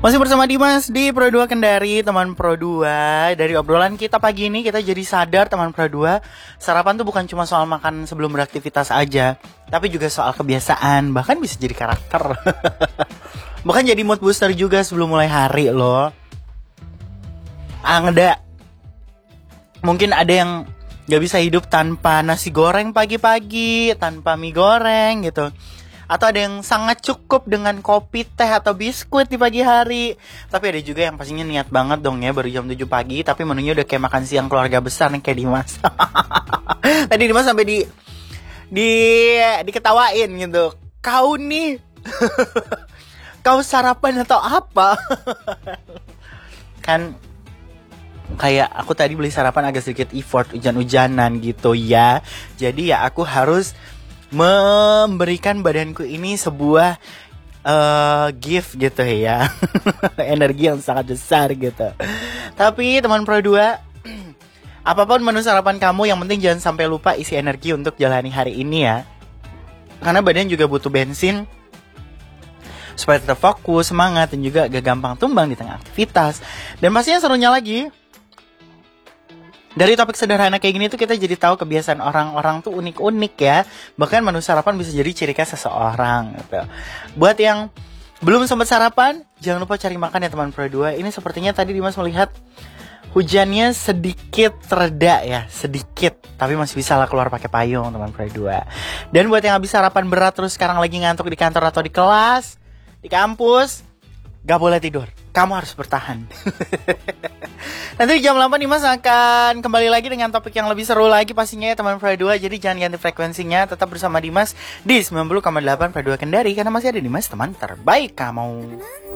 Masih bersama Dimas di Pro 2 Kendari, teman Pro 2. Dari obrolan kita pagi ini kita jadi sadar teman Pro 2, sarapan tuh bukan cuma soal makan sebelum beraktivitas aja, tapi juga soal kebiasaan, bahkan bisa jadi karakter. Bahkan jadi mood booster juga sebelum mulai hari loh. Mungkin ada yang gak bisa hidup tanpa nasi goreng pagi-pagi, tanpa mie goreng gitu. Atau ada yang sangat cukup dengan kopi, teh, atau biskuit di pagi hari. Tapi ada juga yang pastinya niat banget dong ya, baru jam 7 pagi tapi menunya udah kayak makan siang keluarga besar nih, kayak Dimas. Tadi Dimas sampai diketawain gitu. Kau nih kau sarapan atau apa? Kan kayak aku tadi beli sarapan agak sedikit effort, hujan-hujanan gitu ya. Jadi ya aku harus memberikan badanku ini sebuah gift gitu ya. Energi yang sangat besar gitu. Tapi teman Pro 2, apapun menu sarapan kamu, yang penting jangan sampai lupa isi energi untuk jalani hari ini ya. Karena badan juga butuh bensin supaya tetap fokus, semangat, dan juga gak gampang tumbang di tengah aktivitas. Dan pastinya serunya lagi, dari topik sederhana kayak gini tuh kita jadi tahu kebiasaan orang-orang tuh unik-unik ya. Bahkan menu sarapan bisa jadi ciri khas seseorang gitu. Buat yang belum sempat sarapan, jangan lupa cari makan ya teman Pro 2. Ini sepertinya tadi Dimas melihat hujannya sedikit reda ya, sedikit. Tapi masih bisa lah keluar pakai payung teman Pro 2. Dan buat yang habis sarapan berat terus sekarang lagi ngantuk di kantor atau di kelas, di kampus, gak boleh tidur, kamu harus bertahan. Nanti jam 8 Dimas akan kembali lagi dengan topik yang lebih seru lagi pastinya ya teman Pro 2. Jadi jangan ganti frekuensinya, tetap bersama Dimas di 90,8 Pro 2 Kendari, karena masih ada Dimas, teman terbaik kamu.